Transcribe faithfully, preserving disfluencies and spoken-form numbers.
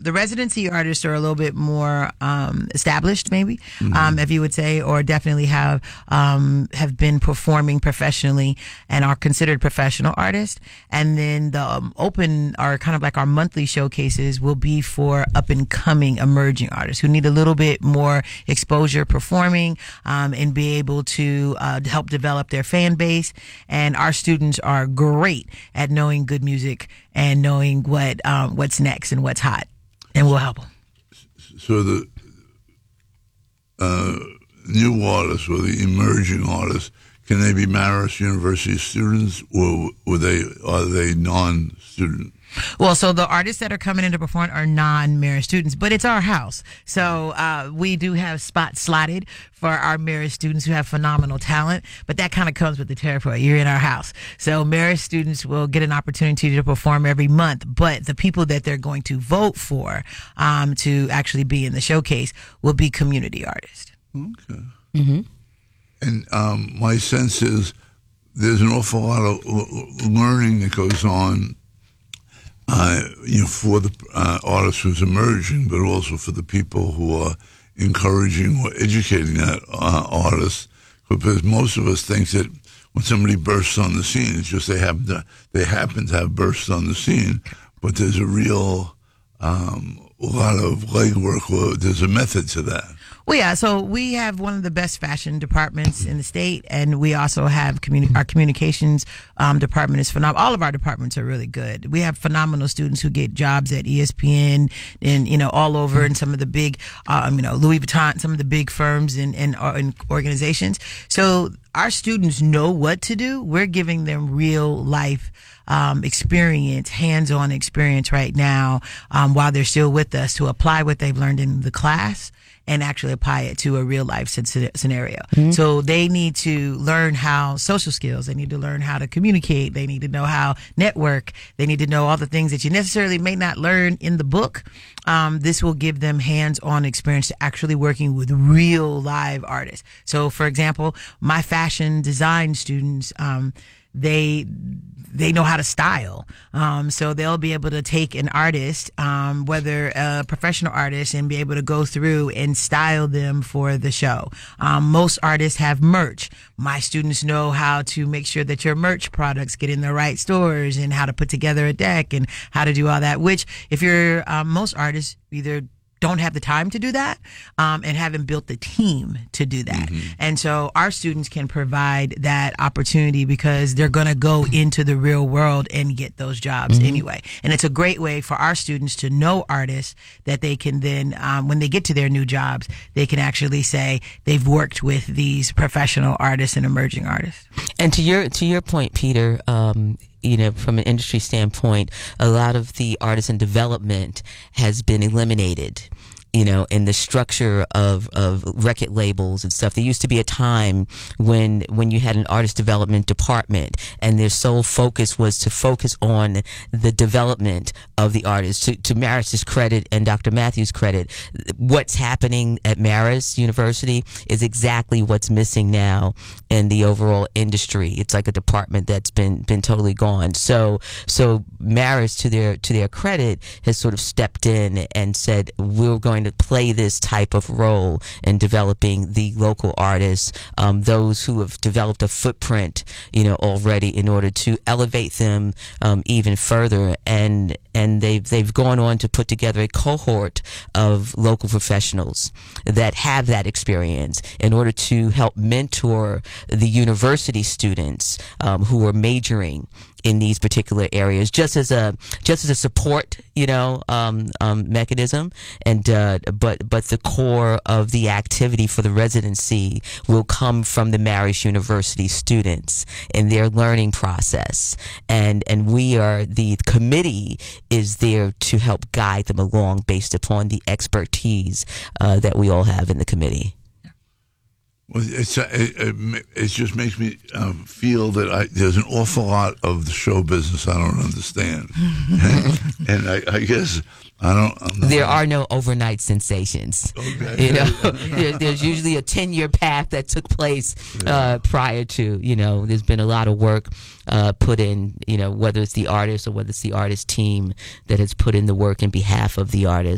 the residency artists are a little bit more um, established, maybe, Mm-hmm. um, if you would say, or definitely have um, have been performing professionally and are considered professional artists. And then the um, open, are kind of like our monthly showcases, will be for up and coming emerging artists who need a little bit more exposure performing um, and be able to uh, help develop their fan base. And our students are great at knowing good music and knowing what um, what's next and what's hot, and we'll help them. So the uh, new artists or the emerging artists, can they be Marist University students, or were they are they non-student? Well, so the artists that are coming in to perform are non-Marist students, but it's our house. So uh, we do have spots slotted for our Marist students who have phenomenal talent, but that kind of comes with the territory. You're in our house. So Marist students will get an opportunity to perform every month, but the people that they're going to vote for um, to actually be in the showcase will be community artists. Okay. Mm-hmm. And um, my sense is there's an awful lot of learning that goes on, uh, you know, for the uh, artist who's emerging, but also for the people who are encouraging or educating that uh, artist. Because most of us think that when somebody bursts on the scene, it's just they happen to they happen to have burst on the scene, but there's a real um, a lot of legwork, or there's a method to that. Well, yeah, so we have one of the best fashion departments in the state, and we also have communi- our communications um, department is phenomenal. All of our departments are really good. We have phenomenal students who get jobs at E S P N and, you know, all over, and some of the big, um, you know, Louis Vuitton, some of the big firms and, and, and organizations. So our students know what to do. We're giving them real life Um, experience, hands-on experience right now, um, while they're still with us, to apply what they've learned in the class and actually apply it to a real life scenario. Mm-hmm. So they need to learn how social skills, they need to learn how to communicate, they need to know how network, they need to know all the things that you necessarily may not learn in the book. Um, this will give them hands-on experience to actually working with real live artists. So for example, my fashion design students, um, they they know how to style. Um, so they'll be able to take an artist, um, whether a professional artist, and be able to go through and style them for the show. Um, most artists have merch. My students know how to make sure that your merch products get in the right stores, and how to put together a deck, and how to do all that, which if you're, um, most artists either don't have the time to do that, um, and haven't built the team to do that. Mm-hmm. And so our students can provide that opportunity, because they're going to go into the real world and get those jobs mm-hmm. anyway. And it's a great way for our students to know artists that they can then, um, when they get to their new jobs, they can actually say they've worked with these professional artists and emerging artists. And to your, to your point, Peter, um, you know, from an industry standpoint, a lot of the artisan development has been eliminated, you know, in the structure of, of record labels and stuff. There used to be a time when, when you had an artist development department, and their sole focus was to focus on the development of the artist. To, to Marist's credit and Doctor Matthews' credit, what's happening at Marist University is exactly what's missing now in the overall industry. It's like a department that's been, been totally gone. So, so Marist, to their, to their credit, has sort of stepped in and said, we're going to play this type of role in developing the local artists, um, those who have developed a footprint, you know, already, in order to elevate them um, even further. And and they've they've gone on to put together a cohort of local professionals that have that experience, in order to help mentor the university students um, who are majoring in these particular areas, just as a just as a support, you know, um, um, mechanism. And uh, but but the core of the activity for the residency will come from the Marist University students in their learning process, and and we are the committee is there to help guide them along based upon the expertise uh, that we all have in the committee. Well, it's uh, it, it, it just makes me um, feel that I, there's an awful lot of the show business I don't understand, and, and I, I guess I don't. I'm not, there are no overnight sensations. Okay. You know, there, there's usually a ten-year path that took place uh, prior to. You know, there's been a lot of work uh, put in. You know, whether it's the artist or whether it's the artist team that has put in the work in behalf of the artist.